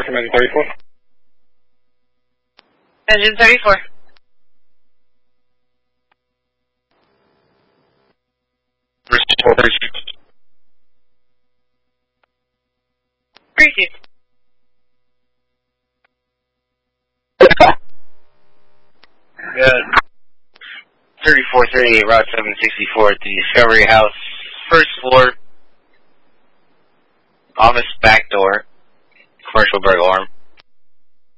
from engine 34. Engine 34. Received. Good. 3438, Route 764 at the Discovery House, first floor, office back door, commercial burglar alarm.